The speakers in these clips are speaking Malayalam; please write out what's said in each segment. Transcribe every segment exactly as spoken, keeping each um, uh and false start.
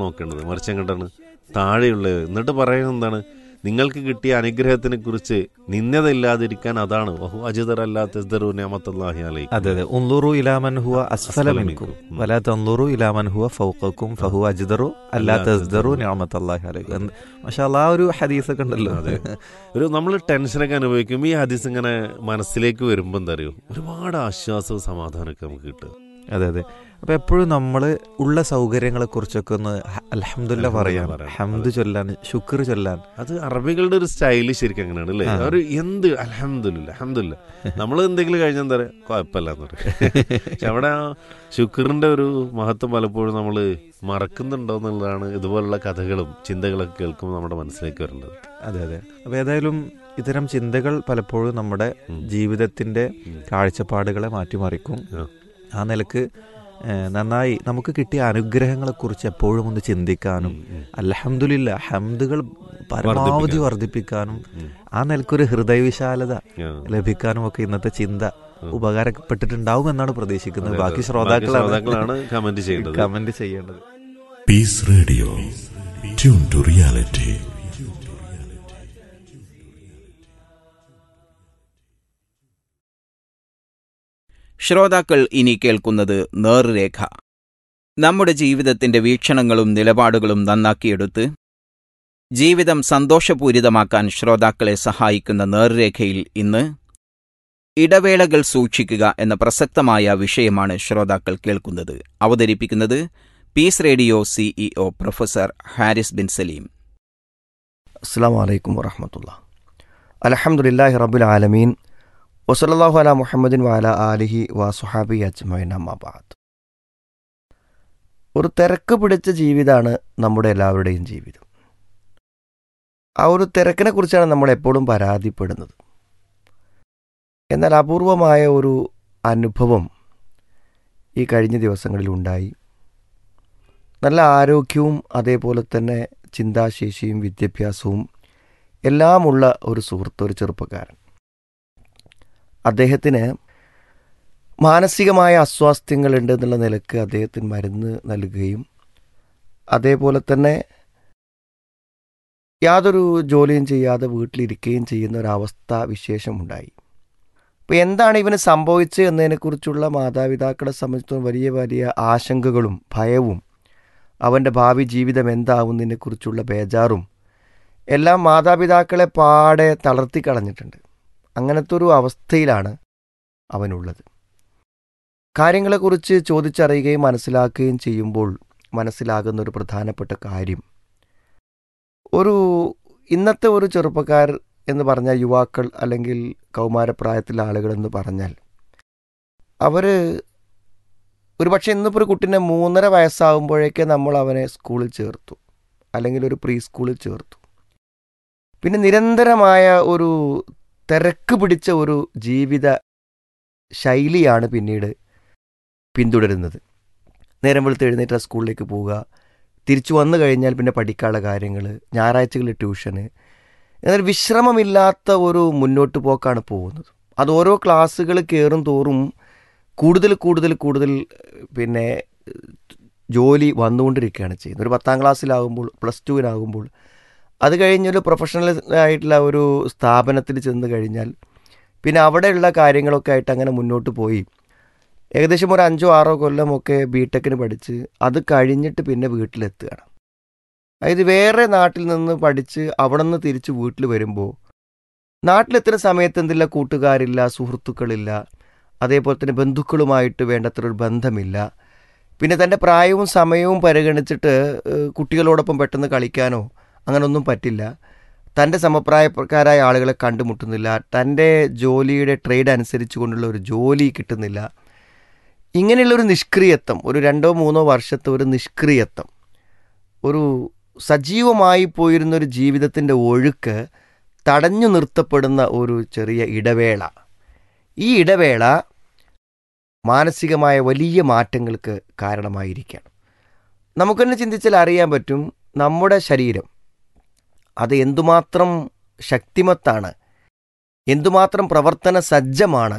നോക്കേണ്ടത്, മറിച്ച് എങ്ങോട്ടാണ് താഴെയുള്ളത്. എന്നിട്ട് പറയുന്നത് എന്താണ്? നിങ്ങൾക്ക് കിട്ടിയ അനുഗ്രഹത്തിനെ കുറിച്ച് നിന്ദതയില്ലാതിരിക്കാൻ അതാണ് വഹു അജ്ദർ അല്ലാ തസ്ദറു നിഅമത്തല്ലാഹി അലൈക്കും. അതെ അതെ ഉൻളുറു ഇലാ മൻ ഹുവ അസ്ഫല മിൻകും വലാ തൻളുറു ഇലാ മൻ ഹുവ ഫൗഖക്കും ഫഹുവ അജ്ദറു അല്ലാ തസ്ദറു നിഅമത്തല്ലാഹി അലൈക്കും. മാഷാഅല്ലാഹ്, ആ ഒരു ഹദീസൊക്കെ ഉണ്ടല്ലോ. അതെ, ഒരു നമ്മൾ ടെൻഷനൊക്കെ അനുഭവിക്കുമ്പോൾ ഈ ഹദീസ് ഇങ്ങനെ മനസ്സിലേക്ക് വരുമ്പോൾ എന്താ അറിയോ, ഒരുപാട് ആശ്വാസവും സമാധാനമൊക്കെ നമുക്ക് കിട്ടും. അതെ അതെ അപ്പോൾ എപ്പോഴും നമ്മൾ ഉള്ള സൗകര്യങ്ങളെ കുറിച്ചൊക്കെ ഒന്ന് അൽഹംദുലില്ലാ പറയാൻ, ഹംദ് ചൊല്ലാൻ, ശുക്ർ ചൊല്ലാൻ. അത് അറബികളുടെ ഒരു സ്റ്റൈല് ശരിക്കും അങ്ങനെയാണ് അല്ലേ? അവർ എന്ത് അൽഹംദുലില്ലാ അൽഹംദുലില്ലാ, നമ്മൾ എന്തെങ്കിലും കഴിഞ്ഞാൽ എന്താ പറയുക, കുഴപ്പമില്ല എന്ന് പറയും. പക്ഷെ അവിടെ ആ ശുക്റിന്റെ ഒരു മഹത്വം പലപ്പോഴും നമ്മൾ മറക്കുന്നുണ്ടോ എന്നുള്ളതാണ് ഇതുപോലുള്ള കഥകളും ചിന്തകളൊക്കെ കേൾക്കുമ്പോൾ നമ്മുടെ മനസ്സിലേക്ക് വരേണ്ടത്. അതെ അതെ അപ്പോൾ ഏതായാലും ഇത്തരം ചിന്തകൾ പലപ്പോഴും നമ്മുടെ ജീവിതത്തിന്റെ കാഴ്ചപ്പാടുകളെ മാറ്റിമറിക്കും. ആ നിലക്ക് നന്നായി നമുക്ക് കിട്ടിയ അനുഗ്രഹങ്ങളെക്കുറിച്ച് എപ്പോഴും ഒന്ന് ചിന്തിക്കാനും അൽഹംദുലില്ലാ ഹംദുകൾ പരമാവധി വർദ്ധിപ്പിക്കാനും ആ നിലക്കൊരു ഹൃദയവിശാലത ലഭിക്കാനും ഒക്കെ ഇന്നത്തെ ചിന്ത ഉപകാരപ്പെട്ടിട്ടുണ്ടാവും എന്നാണ് പ്രതീക്ഷിക്കുന്നത്. ബാക്കി ശ്രോതാക്കളാണ് കമന്റ് ചെയ്യേണ്ടത്. Piece radio, tune to reality. ശ്രോതാക്കൾ ഇനി കേൾക്കുന്നത് നേർരേഖ. നമ്മുടെ ജീവിതത്തിന്റെ വീക്ഷണങ്ങളും നിലപാടുകളും നന്നാക്കിയെടുത്ത് ജീവിതം സന്തോഷപൂരിതമാക്കാൻ ശ്രോതാക്കളെ സഹായിക്കുന്ന നേർരേഖയിൽ ഇന്ന് ഇടവേളകൾ സൂക്ഷിക്കുക എന്ന പ്രസക്തമായ വിഷയമാണ് ശ്രോതാക്കൾ കേൾക്കുന്നത്. അവതരിപ്പിക്കുന്നത് piece radio CEO professor Haris bin Saleem. അസ്സലാമു അലൈക്കും വറഹ്മത്തുള്ളാഹി. അൽഹംദുലില്ലാഹി റബ്ബിൽ ആലമീൻ വസല്ലല്ലാഹു അലാ മുഹമ്മദിൻ വഅലാ ആലിഹി വസുഹാബിഹി അജ്മഈൻ. അമ്മാ ബഅദ്. ഒരു തിരക്ക് പിടിച്ച ജീവിതമാണ് നമ്മുടെ എല്ലാവരുടെയും ജീവിതം. ആ ഒരു തിരക്കിനെ കുറിച്ചാണ് നമ്മൾ എപ്പോഴും പരാതിപ്പെടുന്നത്. എന്നാൽ അപൂർവമായ ഒരു അനുഭവം ഈ കഴിഞ്ഞ ദിവസങ്ങളിലുണ്ടായി. നല്ല ആരോഗ്യവും അതേപോലെ തന്നെ ചിന്താശേഷിയും വിദ്യാഭ്യാസവും എല്ലാമുള്ള ഒരു സുഹൃത്ത്, ഒരു ചെറുപ്പക്കാരൻ. അദ്ദേഹത്തിന് മാനസികമായ അസ്വാസ്ഥ്യങ്ങളുണ്ട് എന്നുള്ള നിലക്ക് അദ്ദേഹത്തിന് മരുന്ന് നൽകുകയും അതേപോലെ തന്നെ യാതൊരു ജോലിയും ചെയ്യാതെ വീട്ടിലിരിക്കുകയും ചെയ്യുന്ന ഒരവസ്ഥ വിശേഷമുണ്ടായി. അപ്പോൾ എന്താണ് ഇവന് സംഭവിച്ചത് എന്നതിനെക്കുറിച്ചുള്ള മാതാപിതാക്കളെ സംബന്ധിച്ചിടത്തോളം വലിയ വലിയ ആശങ്കകളും ഭയവും അവൻ്റെ ഭാവി ജീവിതം എന്താവുന്നതിനെക്കുറിച്ചുള്ള ബേജാറും എല്ലാം മാതാപിതാക്കളെ പാടെ തളർത്തിക്കളഞ്ഞിട്ടുണ്ട്. അങ്ങനത്തെ ഒരു അവസ്ഥയിലാണ് അവനുള്ളത്. കാര്യങ്ങളെക്കുറിച്ച് ചോദിച്ചറിയുകയും മനസ്സിലാക്കുകയും ചെയ്യുമ്പോൾ മനസ്സിലാകുന്ന ഒരു പ്രധാനപ്പെട്ട കാര്യം, ഒരു ഇന്നത്തെ ഒരു ചെറുപ്പക്കാർ എന്ന് പറഞ്ഞാൽ, യുവാക്കൾ അല്ലെങ്കിൽ കൗമാരപ്രായത്തിലെ ആളുകളെന്ന് പറഞ്ഞാൽ, അവർ ഒരു പക്ഷേ ഇന്നിപ്പോൾ ഒരു കുട്ടീനെ മൂന്നര വയസ്സാകുമ്പോഴേക്കേ നമ്മൾ അവനെ സ്കൂളിൽ ചേർത്തു, അല്ലെങ്കിൽ ഒരു പ്രീ സ്കൂളിൽ ചേർത്തു. പിന്നെ നിരന്തരമായ ഒരു തിരക്ക് പിടിച്ച ഒരു ജീവിത ശൈലിയാണ് പിന്നീട് പിന്തുടരുന്നത്. നേരം വെളുത്ത് എഴുന്നേറ്റ് സ്കൂളിലേക്ക് പോവുക, തിരിച്ചു വന്നു കഴിഞ്ഞാൽ പിന്നെ പഠിക്കാനുള്ള കാര്യങ്ങൾ, ഞായറാഴ്ചകളിൽ ട്യൂഷന്, എന്നാൽ വിശ്രമമില്ലാത്ത ഒരു മുന്നോട്ട് പോക്കാണ് പോകുന്നത്. അത് ഓരോ ക്ലാസ്സുകൾ കയറും തോറും കൂടുതൽ കൂടുതൽ കൂടുതൽ പിന്നെ ജോലി വന്നുകൊണ്ടിരിക്കുകയാണ് ചെയ്യുന്നത്. ഒരു പത്താം ക്ലാസ്സിലാകുമ്പോൾ, പ്ലസ് ടുവിനാകുമ്പോൾ, അത് കഴിഞ്ഞൊരു പ്രൊഫഷണൽ ആയിട്ടുള്ള ഒരു സ്ഥാപനത്തിൽ ചെന്ന് കഴിഞ്ഞാൽ പിന്നെ അവിടെയുള്ള കാര്യങ്ങളൊക്കെ ആയിട്ട് അങ്ങനെ മുന്നോട്ട് പോയി ഏകദേശം ഒരു അഞ്ചോ ആറോ കൊല്ലമൊക്കെ ബി ടെക്കിന് പഠിച്ച് അത് കഴിഞ്ഞിട്ട് പിന്നെ വീട്ടിലെത്തുകയാണ്. അതായത് വേറെ നാട്ടിൽ നിന്ന് പഠിച്ച് അവിടെ നിന്ന് തിരിച്ച് വീട്ടിൽ വരുമ്പോൾ നാട്ടിലെത്തുന്ന സമയത്ത് എന്തില്ല, കൂട്ടുകാരില്ല, സുഹൃത്തുക്കളില്ല, അതേപോലെ തന്നെ ബന്ധുക്കളുമായിട്ട് വേണ്ടത്ര ഒരു ബന്ധമില്ല. പിന്നെ തൻ്റെ പ്രായവും സമയവും പരിഗണിച്ചിട്ട് കുട്ടികളോടൊപ്പം പെട്ടെന്ന് കളിക്കാനോ അങ്ങനൊന്നും പറ്റില്ല. തൻ്റെ സമപ്രായക്കാരായ ആളുകളെ കണ്ടുമുട്ടുന്നില്ല. തൻ്റെ ജോലിയുടെ ട്രേഡ് അനുസരിച്ച് കൊണ്ടുള്ള ഒരു ജോലി കിട്ടുന്നില്ല. ഇങ്ങനെയുള്ളൊരു നിഷ്ക്രിയത്വം, ഒരു രണ്ടോ മൂന്നോ വർഷത്തെ ഒരു നിഷ്ക്രിയത്വം, ഒരു സജീവമായി പോയിരുന്നൊരു ജീവിതത്തിൻ്റെ ഒഴുക്ക് തടഞ്ഞു നിർത്തപ്പെടുന്ന ഒരു ചെറിയ ഇടവേള. ഈ ഇടവേള മാനസികമായ വലിയ മാറ്റങ്ങൾക്ക് കാരണമായിരിക്കുകയാണ്. നമുക്ക് തന്നെ ചിന്തിച്ചാൽ അറിയാൻ പറ്റും, നമ്മുടെ ശരീരം അത് എന്തുമാത്രം ശക്തിമത്താണ്, എന്തുമാത്രം പ്രവർത്തന സജ്ജമാണ്,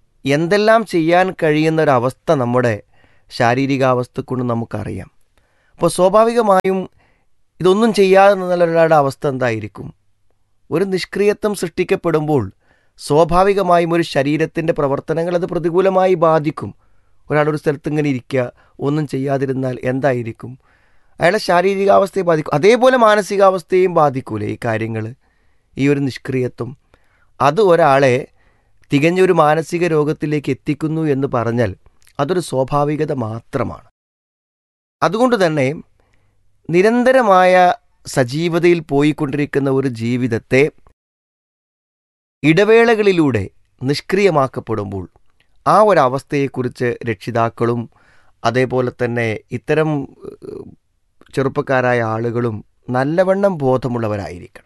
എന്തെല്ലാം ചെയ്യാൻ കഴിയുന്നൊരവസ്ഥ നമ്മുടെ ശാരീരികാവസ്ഥ കൊണ്ട് നമുക്കറിയാം. അപ്പോൾ സ്വാഭാവികമായും ഇതൊന്നും ചെയ്യാതെ നിന്നുള്ള ഒരാളുടെ അവസ്ഥ എന്തായിരിക്കും? ഒരു നിഷ്ക്രിയത്വം സൃഷ്ടിക്കപ്പെടുമ്പോൾ സ്വാഭാവികമായും ഒരു ശരീരത്തിൻ്റെ പ്രവർത്തനങ്ങൾ അത് പ്രതികൂലമായി ബാധിക്കും. ഒരാളൊരു സ്ഥലത്ത് ഇങ്ങനെ ഇരിക്കുക, ഒന്നും ചെയ്യാതിരുന്നാൽ എന്തായിരിക്കും? അയാളുടെ ശാരീരികാവസ്ഥയെ ബാധിക്കും. അതേപോലെ മാനസികാവസ്ഥയെയും ബാധിക്കൂലേ ഈ കാര്യങ്ങൾ? ഈ ഒരു നിഷ്ക്രിയത്വം അത് ഒരാളെ തികഞ്ഞൊരു മാനസിക രോഗത്തിലേക്ക് എത്തിക്കുന്നു എന്ന് പറഞ്ഞാൽ അതൊരു സ്വാഭാവികത മാത്രമാണ്. അതുകൊണ്ട് തന്നെ നിരന്തരമായ സജീവതയിൽ പോയിക്കൊണ്ടിരിക്കുന്ന ഒരു ജീവിതത്തെ ഇടവേളകളിലൂടെ നിഷ്ക്രിയമാക്കപ്പെടുമ്പോൾ ആ ഒരവസ്ഥയെക്കുറിച്ച് രക്ഷിതാക്കളും അതേപോലെ തന്നെ ഇത്തരം ചെറുപ്പക്കാരായ ആളുകളും നല്ലവണ്ണം ബോധമുള്ളവരായിരിക്കണം.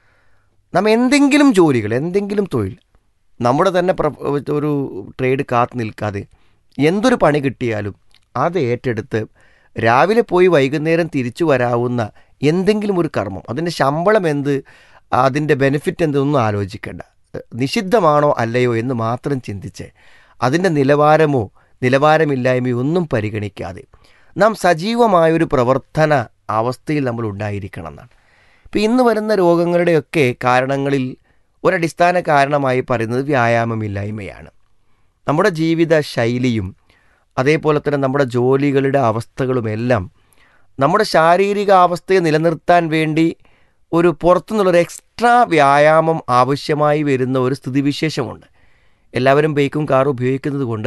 നാം എന്തെങ്കിലും ജോലികൾ, എന്തെങ്കിലും തൊഴിൽ, നമ്മുടെ തന്നെ ഒരു ട്രേഡ് കാത്തു നിൽക്കാതെ എന്തൊരു പണി കിട്ടിയാലും അത് ഏറ്റെടുത്ത് രാവിലെ പോയി വൈകുന്നേരം തിരിച്ചു വരാവുന്ന എന്തെങ്കിലും ഒരു കർമ്മം, അതിൻ്റെ ശമ്പളം എന്ത്, അതിൻ്റെ ബെനിഫിറ്റ് എന്തൊന്നും ആലോചിക്കേണ്ട, നിഷിദ്ധമാണോ അല്ലയോ എന്ന് മാത്രം ചിന്തിച്ച് അതിൻ്റെ നിലവാരമോ നിലവാരമില്ലായ്മയോ ഒന്നും പരിഗണിക്കാതെ നാം സജീവമായൊരു പ്രവർത്തന അവസ്ഥയിൽ നമ്മൾ ഉണ്ടായിരിക്കണം എന്നാണ്. ഇപ്പം ഇന്ന് വരുന്ന രോഗങ്ങളുടെയൊക്കെ കാരണങ്ങളിൽ ഒരടിസ്ഥാന കാരണമായി പറയുന്നത് വ്യായാമമില്ലായ്മയാണ്. നമ്മുടെ ജീവിത ശൈലിയും അതേപോലെ തന്നെ നമ്മുടെ ജോലികളുടെ അവസ്ഥകളുമെല്ലാം നമ്മുടെ ശാരീരിക അവസ്ഥയെ നിലനിർത്താൻ വേണ്ടി ഒരു പുറത്തുനിന്നുള്ളൊരു എക്സ്ട്രാ വ്യായാമം ആവശ്യമായി വരുന്ന ഒരു സ്ഥിതിവിശേഷമുണ്ട്. എല്ലാവരും ബൈക്കും കാറും ഉപയോഗിക്കുന്നത് കൊണ്ട്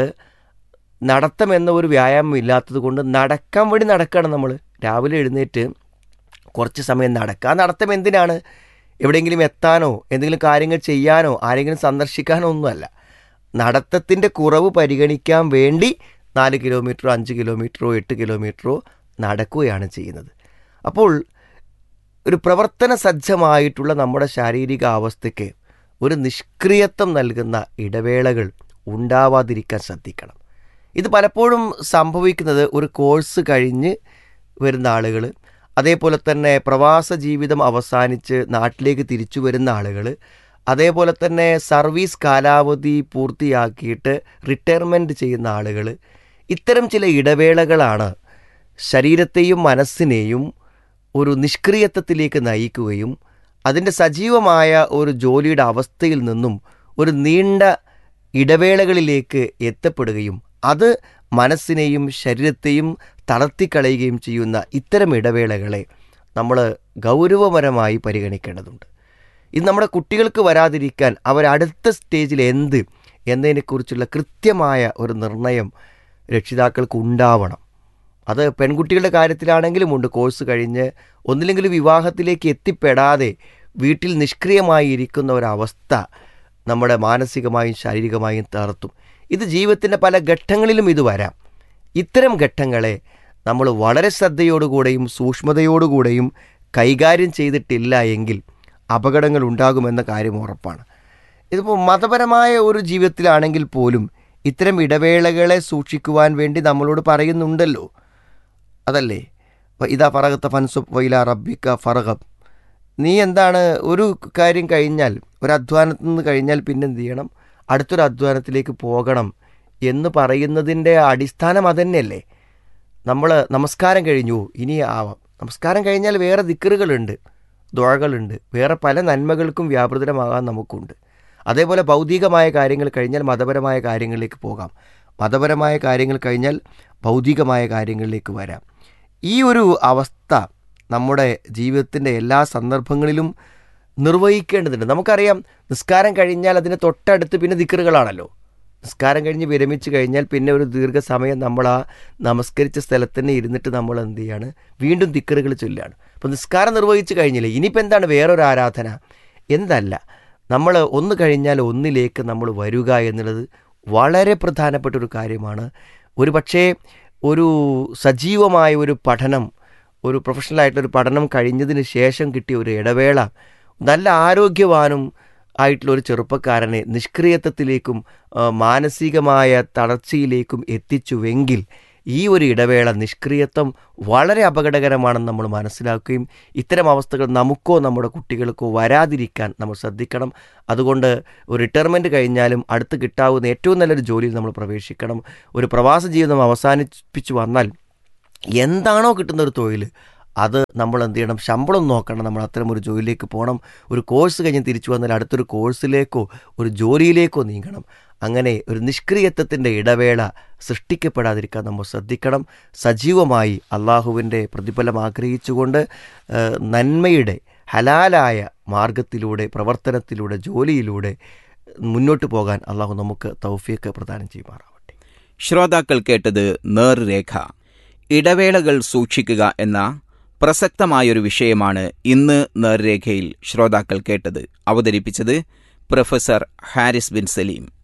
നടത്തം എന്ന ഒരു വ്യായാമം ഇല്ലാത്തത് കൊണ്ട് നടക്കാൻ വേണ്ടി നടക്കുകയാണ് നമ്മൾ. രാവിലെ എഴുന്നേറ്റ് കുറച്ച് സമയം നടക്കുക. ആ നടത്തം എന്തിനാണ്? എവിടെയെങ്കിലും എത്താനോ എന്തെങ്കിലും കാര്യങ്ങൾ ചെയ്യാനോ ആരെങ്കിലും സന്ദർശിക്കാനോ ഒന്നുമല്ല. നടത്തത്തിൻ്റെ കുറവ് പരിഗണിക്കാൻ വേണ്ടി നാല് കിലോമീറ്ററോ അഞ്ച് കിലോമീറ്ററോ എട്ട് കിലോമീറ്ററോ നടക്കുകയാണ് ചെയ്യുന്നത്. അപ്പോൾ ഒരു പ്രവർത്തന സജ്ജമായിട്ടുള്ള നമ്മുടെ ശാരീരിക അവസ്ഥയ്ക്ക് ഒരു നിഷ്ക്രിയത്വം നൽകുന്ന ഇടവേളകൾ ഉണ്ടാവാതിരിക്കാൻ ശ്രദ്ധിക്കണം. ഇത് പലപ്പോഴും സംഭവിക്കുന്നത് ഒരു കോഴ്സ് കഴിഞ്ഞ് വരുന്ന ആളുകൾ, അതേപോലെ തന്നെ പ്രവാസ ജീവിതം അവസാനിച്ച് നാട്ടിലേക്ക് തിരിച്ചു വരുന്ന ആളുകൾ, അതേപോലെ തന്നെ സർവീസ് കാലാവധി പൂർത്തിയാക്കിയിട്ട് റിട്ടയർമെൻറ്റ് ചെയ്യുന്ന ആളുകൾ, ഇത്തരം ചില ഇടവേളകളാണ് ശരീരത്തെയും മനസ്സിനെയും ഒരു നിഷ്ക്രിയത്വത്തിലേക്ക് നയിക്കുകയും അതിൻ്റെ സജീവമായ ഒരു ജോലിയുടെ അവസ്ഥയിൽ നിന്നും ഒരു നീണ്ട ഇടവേളകളിലേക്ക് എത്തപ്പെടുകയും അത് മനസ്സിനെയും ശരീരത്തെയും തളർത്തിക്കളയുകയും ചെയ്യുന്ന ഇത്തരം ഇടവേളകളെ നമ്മൾ ഗൗരവപരമായി പരിഗണിക്കേണ്ടതുണ്ട്. ഇത് നമ്മുടെ കുട്ടികൾക്ക് വരാതിരിക്കാൻ അവരടുത്ത സ്റ്റേജിൽ എന്ത് എന്നതിനെക്കുറിച്ചുള്ള കൃത്യമായ ഒരു നിർണയം രക്ഷിതാക്കൾക്ക് ഉണ്ടാവണം. അത് പെൺകുട്ടികളുടെ കാര്യത്തിലാണെങ്കിലും ഉണ്ട്. കോഴ്സ് കഴിഞ്ഞ് ഒന്നില്ലെങ്കിൽ വിവാഹത്തിലേക്ക് എത്തിപ്പെടാതെ വീട്ടിൽ നിഷ്ക്രിയമായി ഇരിക്കുന്ന ഒരവസ്ഥ നമ്മുടെ മാനസികമായും ശാരീരികമായും തളർത്തും. ഇത് ജീവിതത്തിൻ്റെ പല ഘട്ടങ്ങളിലും ഇത് വരാം. ഇത്തരം ഘട്ടങ്ങളെ നമ്മൾ വളരെ ശ്രദ്ധയോടുകൂടെയും സൂക്ഷ്മതയോടുകൂടെയും കൈകാര്യം ചെയ്തിട്ടില്ല എങ്കിൽ അപകടങ്ങൾ ഉണ്ടാകുമെന്ന കാര്യം ഉറപ്പാണ്. ഇതിപ്പോൾ മതപരമായ ഒരു ജീവിതത്തിലാണെങ്കിൽ പോലും ഇത്തരം ഇടവേളകളെ സൂക്ഷിക്കുവാൻ വേണ്ടി നമ്മളോട് പറയുന്നുണ്ടല്ലോ. അതല്ലേ ഇതാ ഫറഗത്ത ഫൻസുബ് വൈല റബ്ബിക്ക ഫറഗബ്. നീ എന്താണ് ഒരു കാര്യം കഴിഞ്ഞാൽ, ഒരു അധ്വാനത്തിൽ നിന്ന് കഴിഞ്ഞാൽ പിന്നെ എന്ത് ചെയ്യണം? അടുത്തൊരു അധ്വാനത്തിലേക്ക് പോകണം എന്ന് പറയുന്നതിൻ്റെ അടിസ്ഥാനം അതുതന്നെയല്ലേ. നമ്മൾ നമസ്കാരം കഴിഞ്ഞു, ഇനി ആവാം. നമസ്കാരം കഴിഞ്ഞാൽ വേറെ ദിക്റുകളുണ്ട്, ദുആകളുണ്ട്, വേറെ പല നന്മകൾക്കും വ്യാപൃതമാകാൻ നമുക്കുണ്ട്. അതേപോലെ ഭൗതികമായ കാര്യങ്ങൾ കഴിഞ്ഞാൽ മതപരമായ കാര്യങ്ങളിലേക്ക് പോകാം, മതപരമായ കാര്യങ്ങൾ കഴിഞ്ഞാൽ ഭൗതികമായ കാര്യങ്ങളിലേക്ക് വരാം. ഈ ഒരു അവസ്ഥ നമ്മുടെ ജീവിതത്തിൻ്റെ എല്ലാ സന്ദർഭങ്ങളിലും നിർവഹിക്കേണ്ടതുണ്ട്. നമുക്കറിയാം, നിസ്കാരം കഴിഞ്ഞാൽ അതിന് തൊട്ടടുത്ത് പിന്നെ ദിക്റുകളാണല്ലോ. നിസ്കാരം കഴിഞ്ഞ് വിരമിച്ച് കഴിഞ്ഞാൽ പിന്നെ ഒരു ദീർഘസമയം നമ്മൾ ആ നമസ്കരിച്ച സ്ഥലത്ത് തന്നെ ഇരുന്നിട്ട് നമ്മൾ എന്ത് ചെയ്യാണ്? വീണ്ടും ദിക്റുകൾ ചൊല്ലുകയാണ്. അപ്പോൾ നിസ്കാരം നിർവഹിച്ച് കഴിഞ്ഞില്ലേ, ഇനിയിപ്പോൾ എന്താണ് വേറൊരു ആരാധന? എന്തല്ല, നമ്മൾ ഒന്ന് കഴിഞ്ഞാൽ ഒന്നിലേക്ക് നമ്മൾ വരിക എന്നുള്ളത് വളരെ പ്രധാനപ്പെട്ട ഒരു കാര്യമാണ്. ഒരു പക്ഷേ ഒരു സജീവമായ ഒരു പഠനം, ഒരു പ്രൊഫഷണലായിട്ടൊരു പഠനം കഴിഞ്ഞതിന് ശേഷം കിട്ടിയ ഒരു ഇടവേള നല്ല ആരോഗ്യവാനും ആയിട്ടുള്ള ഒരു ചെറുപ്പക്കാരനെ നിഷ്ക്രിയത്വത്തിലേക്കും മാനസികമായ തളർച്ചയിലേക്കും എത്തിച്ചുവെങ്കിൽ ഈ ഒരു ഇടവേള, നിഷ്ക്രിയത്വം വളരെ അപകടകരമാണെന്ന് നമ്മൾ മനസ്സിലാക്കുകയും ഇത്തരം അവസ്ഥകൾ നമുക്കോ നമ്മുടെ കുട്ടികൾക്കോ വരാതിരിക്കാൻ നമ്മൾ ശ്രദ്ധിക്കണം. അതുകൊണ്ട് ഒരു റിട്ടയർമെൻറ്റ് കഴിഞ്ഞാലും അടുത്ത് കിട്ടാവുന്ന ഏറ്റവും നല്ലൊരു ജോലിയിൽ നമ്മൾ പ്രവേശിക്കണം. ഒരു പ്രവാസ ജീവിതം അവസാനിപ്പിച്ചു വന്നാൽ എന്താണോ കിട്ടുന്ന ഒരു തൊഴിൽ അത് നമ്മൾ എന്ത് ചെയ്യണം, ശമ്പളം നോക്കണം, നമ്മൾ അത്തരം ഒരു ജോലിയിലേക്ക് പോകണം. ഒരു കോഴ്സ് കഴിഞ്ഞ് തിരിച്ചു വന്നാൽ അടുത്തൊരു കോഴ്സിലേക്കോ ഒരു ജോലിയിലേക്കോ നീങ്ങണം. അങ്ങനെ ഒരു നിഷ്ക്രിയത്വത്തിൻ്റെ ഇടവേള സൃഷ്ടിക്കപ്പെടാതിരിക്കാൻ നമ്മൾ ശ്രദ്ധിക്കണം. സജീവമായി അള്ളാഹുവിൻ്റെ പ്രതിഫലം ആഗ്രഹിച്ചുകൊണ്ട് നന്മയുടെ ഹലാലായ മാർഗത്തിലൂടെ, പ്രവർത്തനത്തിലൂടെ, ജോലിയിലൂടെ മുന്നോട്ട് പോകാൻ അള്ളാഹു നമുക്ക് തൗഫീഖ് പ്രദാനം ചെയ്യുമാറാവട്ടെ. ശ്രോതാക്കൾ കേട്ടത് നേർരേഖ. ഇടവേളകൾ സൂക്ഷിക്കുക എന്ന പ്രസക്തമായൊരു വിഷയമാണ് ഇന്ന് നേർരേഖയിൽ ശ്രോതാക്കൾ കേട്ടത്. അവതരിപ്പിച്ചത് പ്രൊഫസർ ഹാരിസ് ബിൻ സലീം.